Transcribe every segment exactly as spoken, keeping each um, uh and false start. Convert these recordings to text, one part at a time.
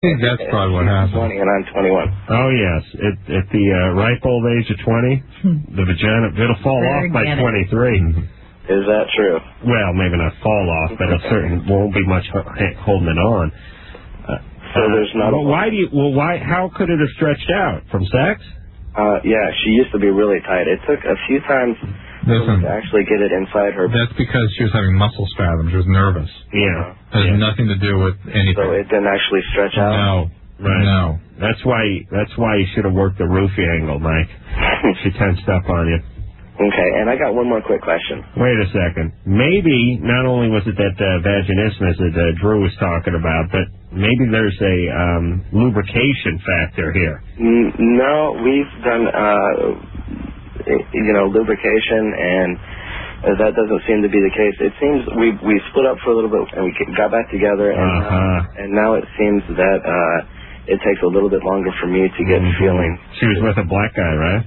That's probably what happened. twenty and I'm twenty-one. Oh, yes. At, at the uh, ripe old age of twenty, the vagina, it'll fall off by twenty-three. Is that true? Well, maybe not fall off, but it certainly won't be much holding it on. Uh, so there's not well, a... Why do you, well, why, how could it have stretched out? From sex? Uh, yeah, she used to be really tight. It took a few times... Listen, to actually get it inside her. That's because she was having muscle spasms. She was nervous. Yeah. It has yeah. nothing to do with anything. So it didn't actually stretch out? No. Right. No. That's why That's why you should have worked the roofie angle, Mike. She tensed up on you. Okay, and I got one more quick question. Wait a second. Maybe not only was it that uh, vaginismus that uh, Drew was talking about, but maybe there's a um, lubrication factor here. N- no, we've done... Uh, you know, lubrication, and that doesn't seem to be the case. It seems we we split up for a little bit, and we got back together, and uh-huh. uh, and now it seems that uh, it takes a little bit longer for me to get mm-hmm. feeling. She was with a black guy, right?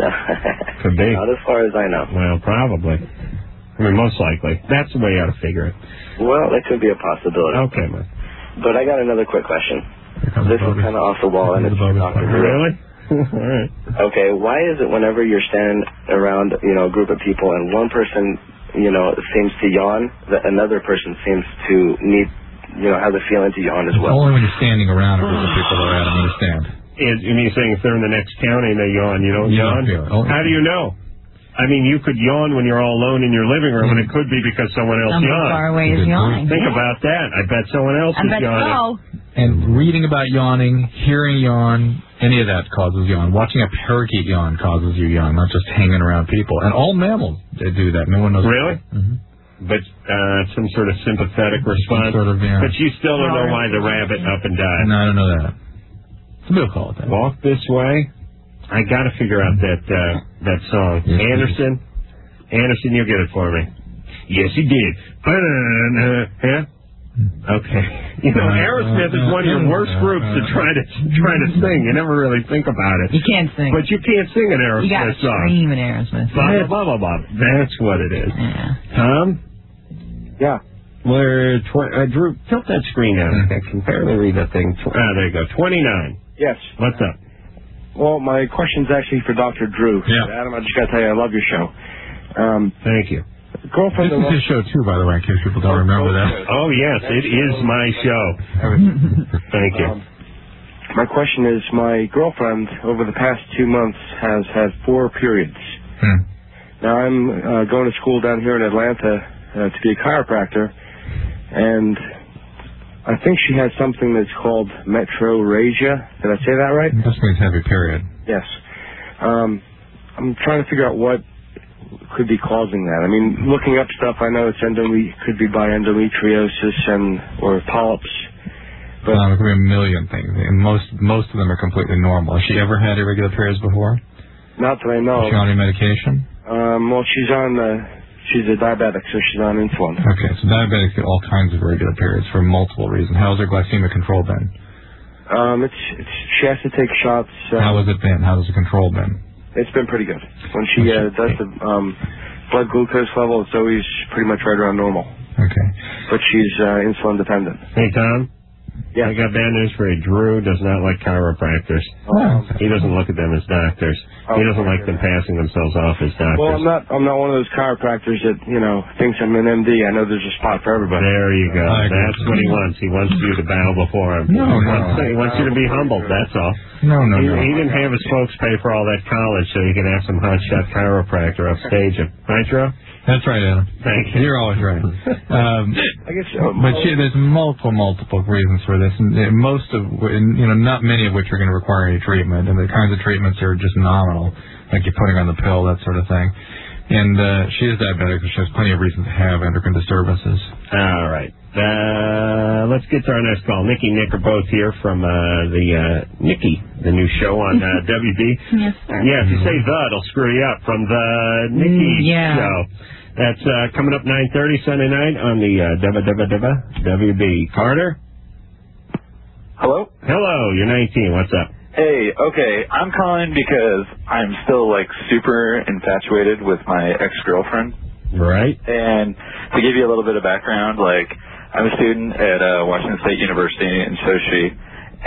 Could be. Not as far as I know. Well, probably. I mean, most likely. That's the way you ought to figure it. Well, that could be a possibility. Okay, man. But I got another quick question. This is kind of off the wall, and it's not really. All right. Okay, why is it whenever you're standing around, you know, a group of people and one person, you know, seems to yawn, that another person seems to need, you know, have the feeling to yawn as well? Only when you're standing around a group of people that are at them, understand. You mean saying if they're in the next county and they yawn, you don't you yawn? Don't feel it. Oh, How do you know? I mean, you could yawn when you're all alone in your living room, mm. and it could be because someone else Somebody yawned. far away is yawning. Think yeah. about that. I bet someone else I is bet yawning. So. And reading about yawning, hearing yawn, any of that causes yawn. Watching a parakeet yawn causes you yawn, not just hanging around people. And all mammals they do that. No one knows. Really? Mm-hmm. But uh, some sort of sympathetic response. Sort of, yeah. But you still don't know why the rabbit up and died. No, I don't know that. Somebody will call it that. Walk this way. I got to figure out that uh, that song. Yes, Anderson. Anderson, you'll get it for me. Yes, he did. Yeah. Okay. You know, Aerosmith is one of your worst groups to try to try to sing. You never really think about it. You can't sing. But you can't sing an Aerosmith you gotta song. You scream an Aerosmith. Blah, blah, blah, blah. That's what it is. Yeah. Tom? Yeah. We're tw- uh, Drew, tilt that screen down. I can barely read that thing. Tw- ah, there you go. twenty-nine. Yes. What's up? Well, my question's actually for Doctor Drew. Yeah. Adam, I just got to tell you, I love your show. Um, Thank you. Girlfriend this is his show, too, by the way, in case people don't remember that. Oh, yes, it is my show. Thank you. Um, my question is, my girlfriend, over the past two months, has had four periods. Hmm. Now, I'm uh, going to school down here in Atlanta uh, to be a chiropractor, and I think she has something that's called metrorrhagia. Did I say that right? This means heavy period. Yes. Um, I'm trying to figure out what could be causing that. I mean, looking up stuff, I know it's endome- could be by endometriosis and or polyps. But um, it could be a million things, and most most of them are completely normal. Has she ever had irregular periods before? Not that I know. Is she on any medication? Um, well, she's on. Uh, she's a diabetic, so she's on insulin. Okay, so diabetics get all kinds of irregular periods for multiple reasons. How's her glycemic control been? Um, it's, it's she has to take shots. Uh, How has it been? How has the control been? It's been pretty good. When she uh, does the um, blood glucose level, it's always pretty much right around normal. Okay. But she's uh, insulin dependent. Hey, Tom? Yeah. I got bad news for you. Drew does not like chiropractors. Oh. He doesn't look at them as doctors. Oh, he doesn't like them passing themselves off as doctors. Well, I'm not I'm not one of those chiropractors that, you know, thinks I'm an M D. I know there's a spot for everybody. There you go. That's what he wants. He wants you to bow before him. No, he, no. wants, he wants you to be humbled, that's all. No, no, he, no. He didn't have his folks pay for all that college so he could have some hotshot chiropractor upstage him. Right, Drew? That's right, Adam. Thank you. You're always right. Um, I guess so. But she, there's multiple, multiple reasons for this, and most of, you know, not many of which are going to require any treatment, and the kinds of treatments are just nominal, like you're putting on the pill, that sort of thing. And uh, she is diabetic, so she has plenty of reason to have endocrine disturbances. All right. Uh, let's get to our next call. Nikki and Nick are both here from uh, the uh, Nikki, the new show on uh, W B. Yes, sir. Yeah, if you say the, it'll screw you up. From the Nikki mm, yeah. show. That's uh, coming up nine thirty Sunday night on the uh, W B. Carter? Hello? Hello, you're nineteen. What's up? Hey, okay, I'm calling because I'm still, like, super infatuated with my ex-girlfriend. Right. And to give you a little bit of background, like, I'm a student at uh, Washington State University, and so is she.